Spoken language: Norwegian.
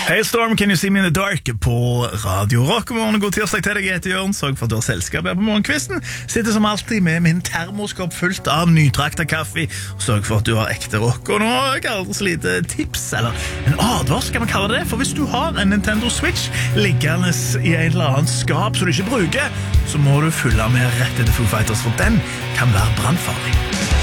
Hailstorm, Can You See Me in the Dark på Radio Rock. God tirsdag til deg, jeg heter Jørn. Sørg for at du har selskap her på morgenkvisten. Sitter som alltid med min termoskopp fullt av nytrakta kaffe. Sørg for at du har ekte rock. Og nå har jeg aldri så lite tips, eller en advarsel kan man kalle det. For hvis du har en Nintendo Switch liggende i en eller annen skap som du ikke bruker, så må du følge med rett etter Foo Fighters, for den kan være brandfarlig.